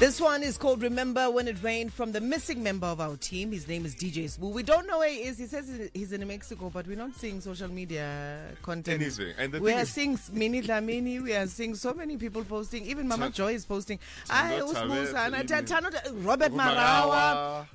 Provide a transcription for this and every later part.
This one is called Remember When It Rained from the missing member of our team. His name is DJ Smooth. We don't know where he is. He says he's in Mexico, but we're not seeing social media content. We are seeing Mini Dlamini. We are seeing so many people posting. Even Mama Joy is posting. Robert Marawa.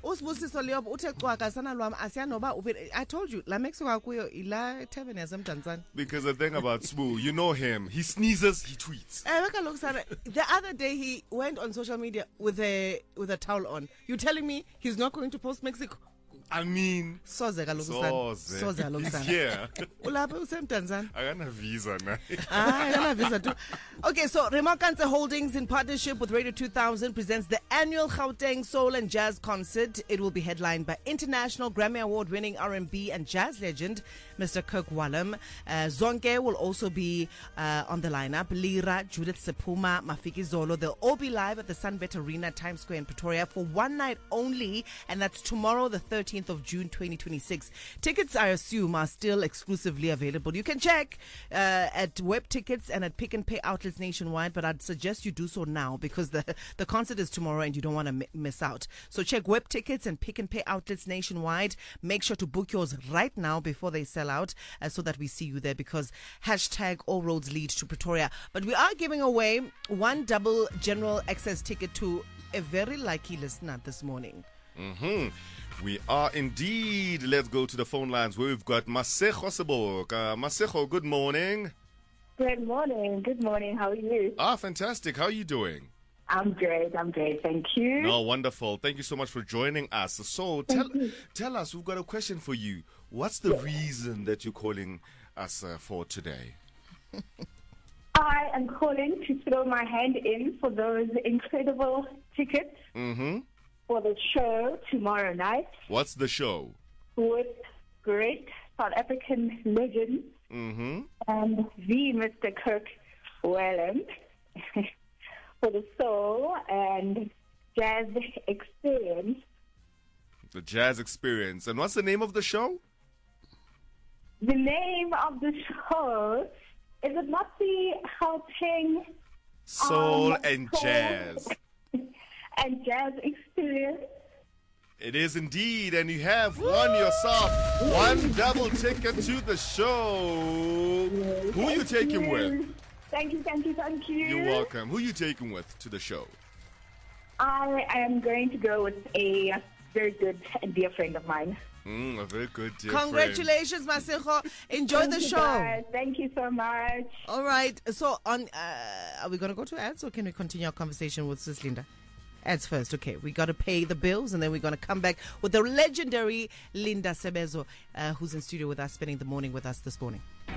I told you, La Mexico because the thing about Smooth, you know him. He sneezes, he tweets. The other day he went on social media with a towel on. You telling me he's not going to post Mexico? I mean, Soze. He's here. I got a visa now. I got a visa too. Okay, so Remokanse Holdings in partnership with Radio 2000 presents the annual Gauteng Soul and Jazz Concert. It will be headlined by international Grammy Award-winning R&B and jazz legend Mr. Kirk Whalum. Zonke will also be on the lineup. Lira, Judith Sepuma, Mafiki Zolo. They'll all be live at the Sunbet Arena, Times Square in Pretoria for one night only, and that's tomorrow, the 13th of June 2026. Tickets, I assume, are still exclusively available. You can check at Web Tickets and at Pick and Pay outlets nationwide, but I'd suggest you do so now because the concert is tomorrow and you don't want to miss out. So check Web Tickets and Pick and Pay outlets nationwide. Make sure to book yours right now before they sell out so that we see you there, because hashtag all roads lead to Pretoria. But we are giving away one double general access ticket to a very lucky listener this morning. We are indeed. Let's go to the phone lines where we've got Masego Sebok. Masego, good morning. Good morning. Good morning. How are you? Fantastic. How are you doing? I'm great. Thank you. No, wonderful. Thank you so much for joining us. So tell us, we've got a question for you. What's the reason that you're calling us for today? I am calling to throw my hand in for those incredible tickets for the show tomorrow night. What's the show? With great South African legends and the Mr. Kirk Whalum for the soul and jazz experience. The jazz experience. And what's the name of the show? The name of the show, is it not the Gauteng Soul and Jazz? And jazz experience? It is indeed, and you have won yourself one double ticket to the show. Who are you taking with? Thank you. You're welcome. Who are you taking with to the show? I am going to go with a very good and dear friend of mine. A very good dear Congratulations, Masego. Enjoy the show. Guys. Thank you so much. All right. So, are we going to go to ads or can we continue our conversation with Sis Linda? Ads first. Okay. We got to pay the bills and then we're going to come back with the legendary Linda Sebezo, who's in studio with us, spending the morning with us this morning.